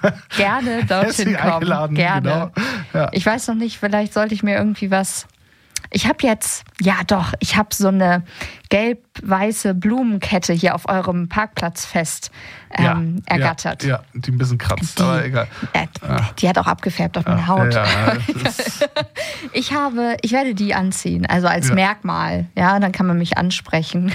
gerne dorthin kommen. Gerne. Genau. Ja. Ich weiß noch nicht, vielleicht sollte ich mir irgendwie was... Ich habe so eine gelb-weiße Blumenkette hier auf eurem Parkplatzfest ergattert. Ja, die ein bisschen kratzt, aber egal. Die hat auch abgefärbt auf meine Haut. Ich werde die anziehen, also als Merkmal. Ja, dann kann man mich ansprechen.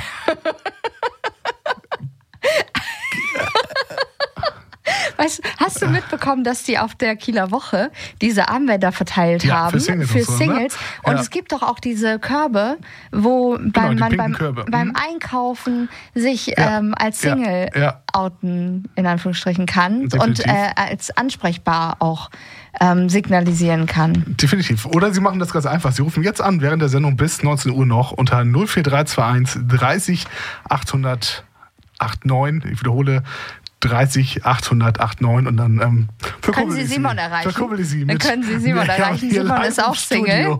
Weißt, hast du mitbekommen, dass die auf der Kieler Woche diese Armbänder verteilt haben für Singles? Ne? Und es gibt doch auch diese Körbe, wo man beim Einkaufen sich als Single outen, in Anführungsstrichen, kann. Definitiv. Und als ansprechbar auch signalisieren kann. Definitiv. Oder Sie machen das ganz einfach. Sie rufen jetzt an, während der Sendung bis 19 Uhr noch unter 04321 30 800 89. Ich wiederhole 30 800 89 und dann können Sie Simon erreichen. Dann können Sie Simon erreichen. Simon ist auch Single.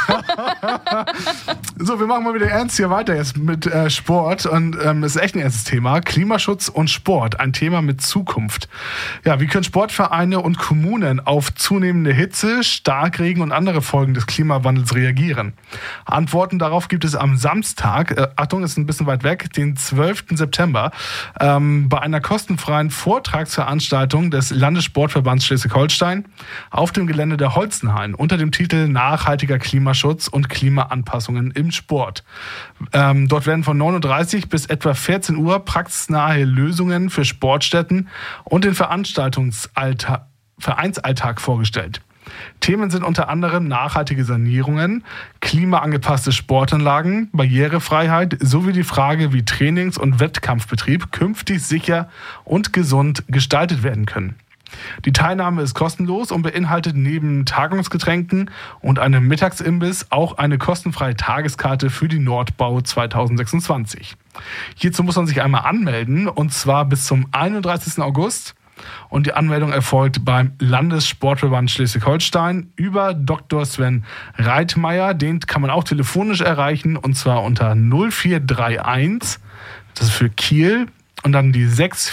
So, wir machen mal wieder ernst hier weiter jetzt mit Sport und es ist echt ein ernstes Thema. Klimaschutz und Sport, ein Thema mit Zukunft. Ja, wie können Sportvereine und Kommunen auf zunehmende Hitze, Starkregen und andere Folgen des Klimawandels reagieren? Antworten darauf gibt es am Samstag, Achtung, ist ein bisschen weit weg, den 12. September, bei einer kostenfreien Vortragsveranstaltung des Landessportverbands Schleswig-Holstein auf dem Gelände der Holzenhain unter dem Titel Nachhaltiger Klimaschutz und Klimaanpassungen im Sport. Dort werden von 9:30 bis etwa 14 Uhr praxisnahe Lösungen für Sportstätten und den Vereinsalltag vorgestellt. Themen sind unter anderem nachhaltige Sanierungen, klimaangepasste Sportanlagen, Barrierefreiheit sowie die Frage, wie Trainings- und Wettkampfbetrieb künftig sicher und gesund gestaltet werden können. Die Teilnahme ist kostenlos und beinhaltet neben Tagungsgetränken und einem Mittagsimbiss auch eine kostenfreie Tageskarte für die Nordbau 2026. Hierzu muss man sich einmal anmelden und zwar bis zum 31. August. Und die Anmeldung erfolgt beim Landessportverband Schleswig-Holstein über Dr. Sven Reitmeier. Den kann man auch telefonisch erreichen und zwar unter 0431, das ist für Kiel, und dann die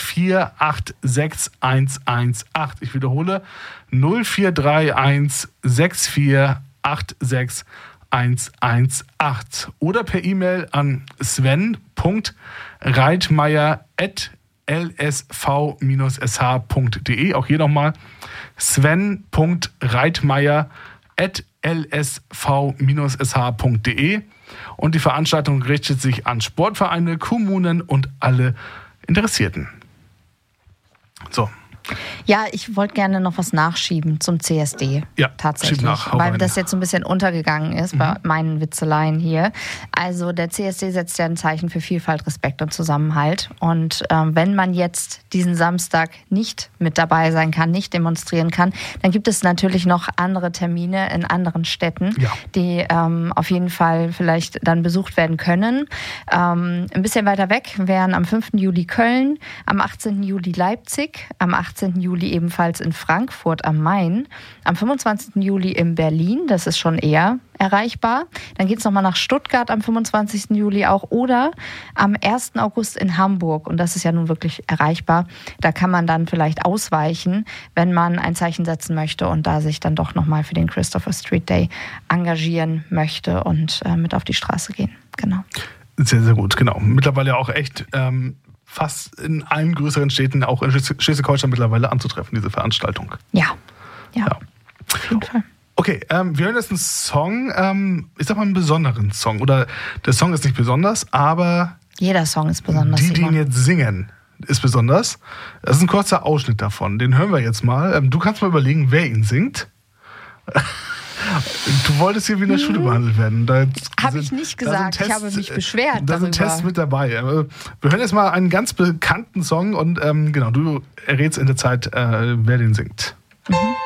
6486118. Ich wiederhole, 0431 6486118 oder per E-Mail an sven.reitmeier@lsv-sh.de. Auch hier nochmal sven.reitmeier@lsv-sh.de. Und die Veranstaltung richtet sich an Sportvereine, Kommunen und alle Interessierten. So. Ja, ich wollte gerne noch was nachschieben zum CSD. Ja, tatsächlich. schieb nach, weil das jetzt so ein bisschen untergegangen ist bei meinen Witzeleien hier. Also der CSD setzt ja ein Zeichen für Vielfalt, Respekt und Zusammenhalt. Und wenn man jetzt diesen Samstag nicht mit dabei sein kann, nicht demonstrieren kann, dann gibt es natürlich noch andere Termine in anderen Städten, die auf jeden Fall vielleicht dann besucht werden können. Ein bisschen weiter weg wären am 5. Juli Köln, am 18. Juli Leipzig, am 18. Juli ebenfalls in Frankfurt am Main, am 25. Juli in Berlin, das ist schon eher erreichbar. Dann geht es nochmal nach Stuttgart am 25. Juli auch oder am 1. August in Hamburg. Und das ist ja nun wirklich erreichbar. Da kann man dann vielleicht ausweichen, wenn man ein Zeichen setzen möchte und da sich dann doch nochmal für den Christopher Street Day engagieren möchte und mit auf die Straße gehen. Genau. Sehr, sehr gut, genau. Mittlerweile auch echt fast in allen größeren Städten, auch in Schleswig-Holstein mittlerweile anzutreffen, diese Veranstaltung. Ja. Auf jeden Fall. Okay, wir hören jetzt einen Song, ich sag mal einen besonderen Song. Oder der Song ist nicht besonders, aber jeder Song ist besonders. Die ihn jetzt singen, ist besonders. Das ist ein kurzer Ausschnitt davon. Den hören wir jetzt mal. Du kannst mal überlegen, wer ihn singt. Du wolltest hier wie in der Schule behandelt werden. Habe ich nicht gesagt, ich habe mich beschwert Da sind Tests mit dabei. Wir hören jetzt mal einen ganz bekannten Song und genau, du errätst in der Zeit, wer den singt. Mhm.